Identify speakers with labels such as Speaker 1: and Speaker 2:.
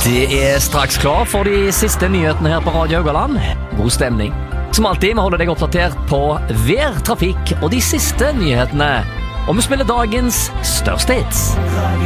Speaker 1: Det er straks klar for de siste nyhetene her på Radio Haugaland. God stemning. Som alltid, vi holder deg oppdatert på vær, trafikk og de siste nyhetene. Og vi spiller dagens største hits.